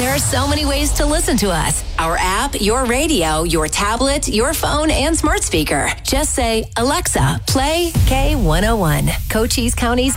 There are so many ways to listen to us. Our app, your radio, your tablet, your phone, and smart speaker. Just say, Alexa, play K101, Cochise County's